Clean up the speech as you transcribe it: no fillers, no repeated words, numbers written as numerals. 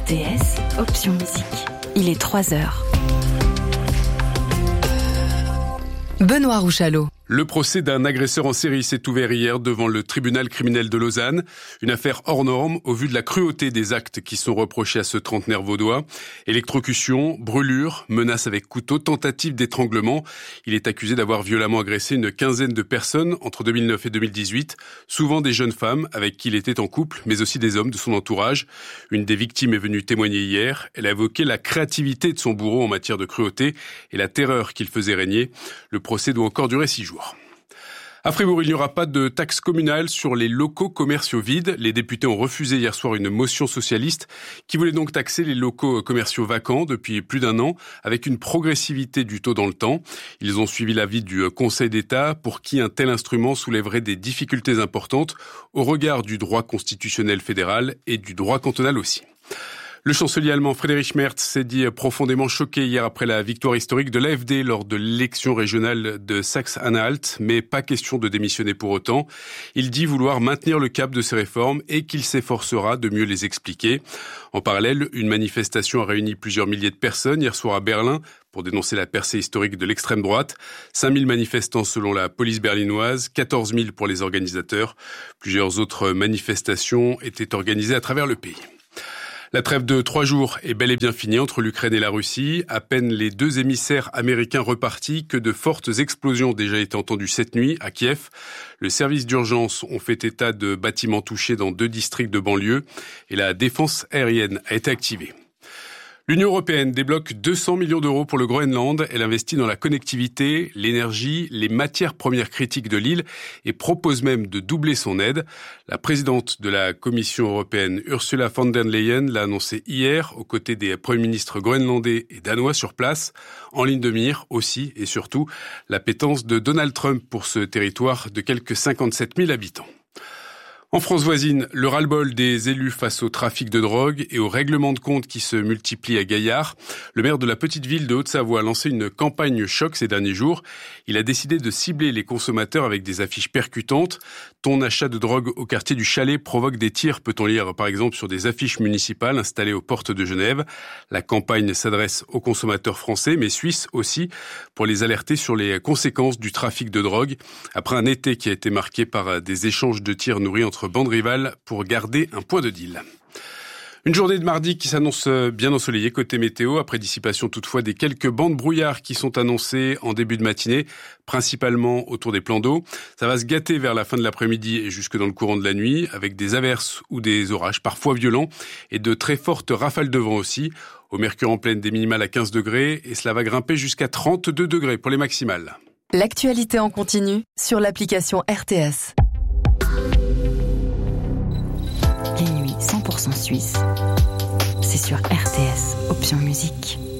RTS, option musique. Il est 3h. Benoît Rouchalot. Le procès d'un agresseur en série s'est ouvert hier devant le tribunal criminel de Lausanne. Une affaire hors norme au vu de la cruauté des actes qui sont reprochés à ce trentenaire vaudois. Électrocution, brûlure, menaces avec couteau, tentative d'étranglement. Il est accusé d'avoir violemment agressé une quinzaine de personnes entre 2009 et 2018. Souvent des jeunes femmes avec qui il était en couple, mais aussi des hommes de son entourage. Une des victimes est venue témoigner hier. Elle a évoqué la créativité de son bourreau en matière de cruauté et la terreur qu'il faisait régner. Le procès doit encore durer 6 jours. À Fribourg, il n'y aura pas de taxe communale sur les locaux commerciaux vides. Les députés ont refusé hier soir une motion socialiste qui voulait donc taxer les locaux commerciaux vacants depuis plus d'un an avec une progressivité du taux dans le temps. Ils ont suivi l'avis du Conseil d'État pour qui un tel instrument soulèverait des difficultés importantes au regard du droit constitutionnel fédéral et du droit cantonal aussi. Le chancelier allemand Friedrich Merz s'est dit profondément choqué hier après la victoire historique de l'AfD lors de l'élection régionale de Saxe-Anhalt, mais pas question de démissionner pour autant. Il dit vouloir maintenir le cap de ces réformes et qu'il s'efforcera de mieux les expliquer. En parallèle, une manifestation a réuni plusieurs milliers de personnes hier soir à Berlin pour dénoncer la percée historique de l'extrême droite. 5000 manifestants selon la police berlinoise, 14 000 pour les organisateurs. Plusieurs autres manifestations étaient organisées à travers le pays. La trêve de 3 jours est bel et bien finie entre l'Ukraine et la Russie. À peine les 2 émissaires américains repartis que de fortes explosions ont déjà été entendues cette nuit à Kiev. Le service d'urgence ont fait état de bâtiments touchés dans 2 districts de banlieue et la défense aérienne a été activée. L'Union européenne débloque 200 millions d'euros pour le Groenland. Elle investit dans la connectivité, l'énergie, les matières premières critiques de l'île et propose même de doubler son aide. La présidente de la Commission européenne, Ursula von der Leyen, l'a annoncé hier aux côtés des premiers ministres groenlandais et danois sur place. En ligne de mire aussi et surtout l'appétence de Donald Trump pour ce territoire de quelques 57 000 habitants. En France voisine, le ras-le-bol des élus face au trafic de drogue et aux règlements de compte qui se multiplient à Gaillard. Le maire de la petite ville de Haute-Savoie a lancé une campagne choc ces derniers jours. Il a décidé de cibler les consommateurs avec des affiches percutantes. Ton achat de drogue au quartier du Chalet provoque des tirs, peut-on lire par exemple sur des affiches municipales installées aux portes de Genève. La campagne s'adresse aux consommateurs français, mais suisses aussi, pour les alerter sur les conséquences du trafic de drogue. Après un été qui a été marqué par des échanges de tirs nourris entre bandes rivales pour garder un point de deal. Une journée de mardi qui s'annonce bien ensoleillée côté météo, après dissipation toutefois des quelques bancs de brouillard qui sont annoncés en début de matinée, principalement autour des plans d'eau. Ça va se gâter vers la fin de l'après-midi et jusque dans le courant de la nuit, avec des averses ou des orages parfois violents et de très fortes rafales de vent aussi. Au mercure en pleine, des minimales à 15 degrés et cela va grimper jusqu'à 32 degrés pour les maximales. L'actualité en continu sur l'application RTS. Les nuits 100% suisses, c'est sur RTS, option musique.